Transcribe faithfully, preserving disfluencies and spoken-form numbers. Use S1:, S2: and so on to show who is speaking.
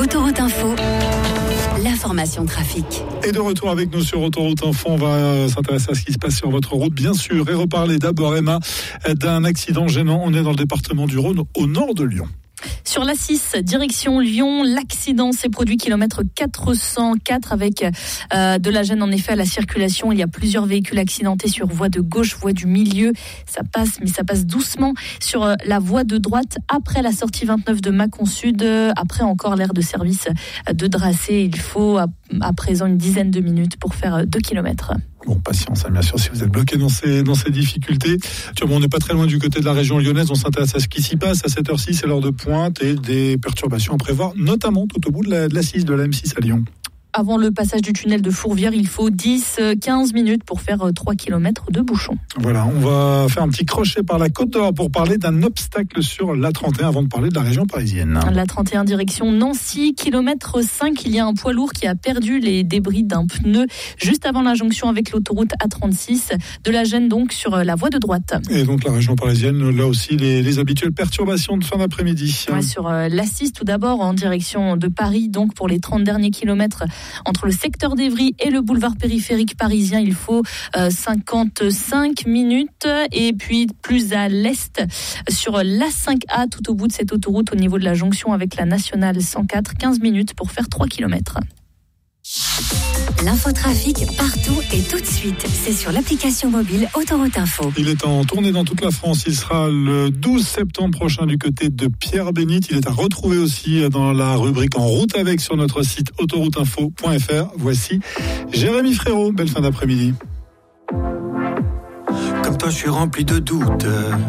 S1: Autoroute Info, l'information trafic.
S2: Et de retour avec nous sur Autoroute Info, on va s'intéresser à ce qui se passe sur votre route, bien sûr, et reparler d'abord, Emma, d'un accident gênant. On est dans le département du Rhône, au nord de Lyon.
S3: Sur l'A six, direction Lyon, l'accident s'est produit kilomètre quatre cent quatre avec euh, de la gêne en effet à la circulation. Il y a plusieurs véhicules accidentés sur voie de gauche, voie du milieu. Ça passe, mais ça passe doucement sur euh, la voie de droite après la sortie vingt-neuf de Mâcon Sud. Euh, après encore l'aire de service de Dracé. Il faut à, à présent une dizaine de minutes pour faire deux kilomètres.
S2: Bon, patience, hein, bien sûr, si vous êtes bloqué dans ces, dans ces difficultés. Tu vois, on n'est pas très loin du côté de la région lyonnaise. On s'intéresse à ce qui s'y passe. À cette heure-ci, c'est l'heure de pointe et des perturbations à prévoir, notamment tout au bout de la, de la six, de la M six à Lyon.
S3: Avant le passage du tunnel de Fourvière, il faut dix à quinze minutes pour faire trois kilomètres de bouchon.
S2: Voilà, on va faire un petit crochet par la Côte d'Or pour parler d'un obstacle sur l'A trente et un avant de parler de la région parisienne.
S3: l'A trente et un direction Nancy, kilomètre cinq, il y a un poids lourd qui a perdu les débris d'un pneu juste avant la jonction avec l'autoroute A trente-six. De la gêne donc sur la voie de droite.
S2: Et donc la région parisienne, là aussi, les, les habituelles perturbations de fin d'après-midi.
S3: Ouais, sur l'A six tout d'abord en direction de Paris, donc pour les trente derniers kilomètres entre le secteur d'Evry et le boulevard périphérique parisien, il faut euh, cinquante-cinq minutes. Et puis plus à l'est, sur l'A cinq A, tout au bout de cette autoroute, au niveau de la jonction avec la nationale cent quatre, quinze minutes pour faire trois kilomètres.
S1: L'infotrafic partout et tout de suite. C'est sur l'application mobile Autoroute Info.
S2: Il est en tournée dans toute la France. Il sera le douze septembre prochain du côté de Pierre-Bénite. Il est à retrouver aussi dans la rubrique En route avec sur notre site autoroute info point f r. Voici Jérémy Frérot. Belle fin d'après-midi.
S4: Comme toi, je suis rempli de doutes.